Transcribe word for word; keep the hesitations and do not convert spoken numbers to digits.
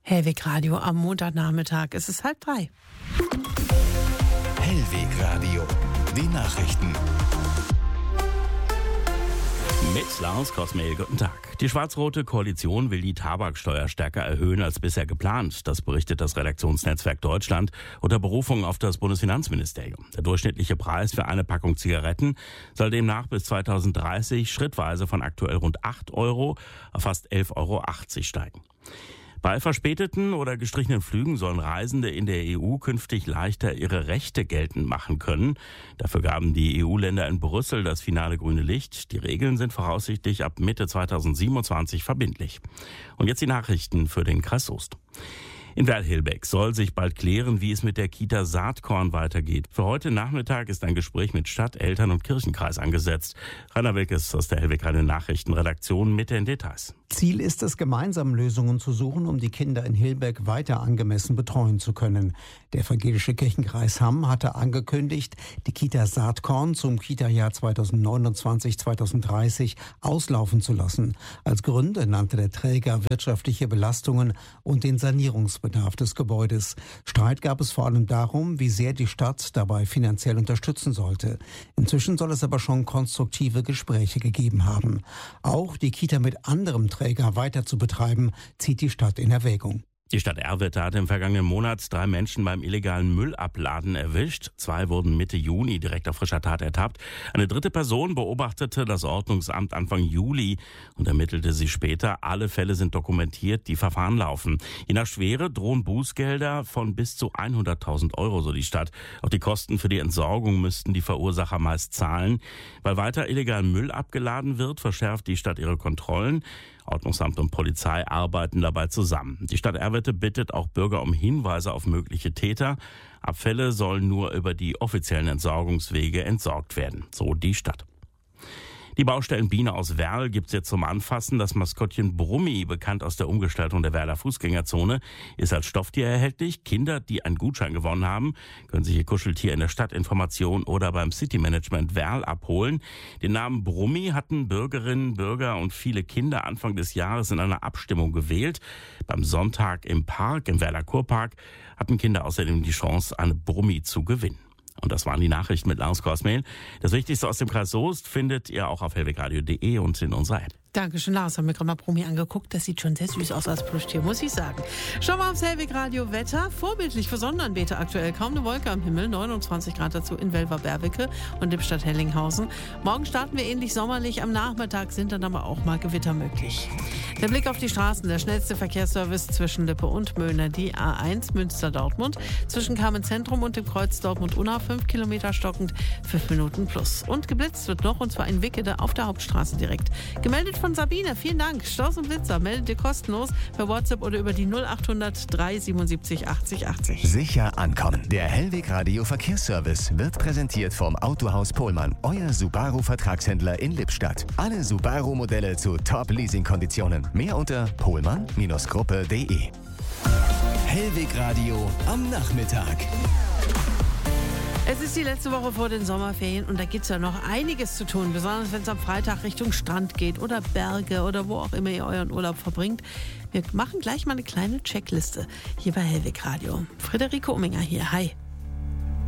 Hellweg Radio am Montagnachmittag. Es ist halb drei. Hellweg Radio, die Nachrichten. Mit Lars Kosmehl, guten Tag. Die schwarz-rote Koalition will die Tabaksteuer stärker erhöhen als bisher geplant. Das berichtet das Redaktionsnetzwerk Deutschland unter Berufung auf das Bundesfinanzministerium. Der durchschnittliche Preis für eine Packung Zigaretten soll demnach bis zweitausenddreißig schrittweise von aktuell rund acht Euro auf fast elf Euro achtzig steigen. Bei verspäteten oder gestrichenen Flügen sollen Reisende in der E U künftig leichter ihre Rechte geltend machen können. Dafür gaben die E U-Länder in Brüssel das finale grüne Licht. Die Regeln sind voraussichtlich ab Mitte zweitausendsiebenundzwanzig verbindlich. Und jetzt die Nachrichten für den Kreis Soest. In Werl-Hilbeck soll sich bald klären, wie es mit der Kita Saatkorn weitergeht. Für heute Nachmittag ist ein Gespräch mit Stadt, Eltern und Kirchenkreis angesetzt. Rainer Wilkes aus der Hellweg Radio Nachrichtenredaktion mit den Details. Ziel ist es, gemeinsam Lösungen zu suchen, um die Kinder in Hilbeck weiter angemessen betreuen zu können. Der evangelische Kirchenkreis Hamm hatte angekündigt, die Kita Saatkorn zum Kita-Jahr zweitausendneunundzwanzig zweitausenddreißig auslaufen zu lassen. Als Gründe nannte der Träger wirtschaftliche Belastungen und den Sanierungsbedarf des Gebäudes. Streit gab es vor allem darum, wie sehr die Stadt dabei finanziell unterstützen sollte. Inzwischen soll es aber schon konstruktive Gespräche gegeben haben. Auch die Kita mit anderem Träger weiter zu betreiben, zieht die Stadt in Erwägung. Die Stadt Erwitte hat im vergangenen Monat drei Menschen beim illegalen Müllabladen erwischt. Zwei wurden Mitte Juni direkt auf frischer Tat ertappt. Eine dritte Person beobachtete das Ordnungsamt Anfang Juli und ermittelte sie später. Alle Fälle sind dokumentiert, die Verfahren laufen. Je nach Schwere drohen Bußgelder von bis zu hunderttausend Euro, so die Stadt. Auch die Kosten für die Entsorgung müssten die Verursacher meist zahlen. Weil weiter illegal Müll abgeladen wird, verschärft die Stadt ihre Kontrollen. Ordnungsamt und Polizei arbeiten dabei zusammen. Die Stadt Erwitte bittet auch Bürger um Hinweise auf mögliche Täter. Abfälle sollen nur über die offiziellen Entsorgungswege entsorgt werden, so die Stadt. Die Baustellenbiene aus Werl gibt's jetzt zum Anfassen. Das Maskottchen Brummi, bekannt aus der Umgestaltung der Werler Fußgängerzone, ist als Stofftier erhältlich. Kinder, die einen Gutschein gewonnen haben, können sich ihr Kuscheltier in der Stadtinformation oder beim City Management Werl abholen. Den Namen Brummi hatten Bürgerinnen, Bürger und viele Kinder Anfang des Jahres in einer Abstimmung gewählt. Beim Sonntag im Park, im Werler Kurpark, hatten Kinder außerdem die Chance, eine Brummi zu gewinnen. Und das waren die Nachrichten mit Lars Kosmehl. Das Wichtigste aus dem Kreis Soest findet ihr auch auf hellwegradio punkt de und in unserer App. Dankeschön, Lars. Haben wir gerade mal Promi angeguckt. Das sieht schon sehr süß aus als Plüschtier, muss ich sagen. Schauen wir aufs Hellweg Radio Wetter. Vorbildlich für Sonnenanbeter aktuell. Kaum eine Wolke am Himmel. neunundzwanzig Grad dazu in Welver-Berwicke und Lippstadt-Hellinghausen. Morgen starten wir ähnlich sommerlich. Am Nachmittag sind dann aber auch mal Gewitter möglich. Der Blick auf die Straßen. Der schnellste Verkehrsservice zwischen Lippe und Möhne. Die A eins Münster-Dortmund. Zwischen Kamen-Zentrum und dem Kreuz Dortmund-Unna. fünf Kilometer stockend. fünf Minuten plus. Und geblitzt wird noch, und zwar in Wickede auf der Hauptstraße direkt. Gemeldet von Sabine, vielen Dank. Staus und Blitzer meldet ihr kostenlos per WhatsApp oder über die null achthundert drei siebenundsiebzig achtzig achtzig. Sicher ankommen. Der Hellweg Radio Verkehrsservice wird präsentiert vom Autohaus Pohlmann, euer Subaru-Vertragshändler in Lippstadt. Alle Subaru-Modelle zu Top-Leasing-Konditionen. Mehr unter pohlmann Gruppe punkt de. Hellweg Radio am Nachmittag. Es ist die letzte Woche vor den Sommerferien und da gibt es ja noch einiges zu tun, besonders wenn es am Freitag Richtung Strand geht oder Berge oder wo auch immer ihr euren Urlaub verbringt. Wir machen gleich mal eine kleine Checkliste hier bei Hellweg Radio. Friederike Ominger hier, hi.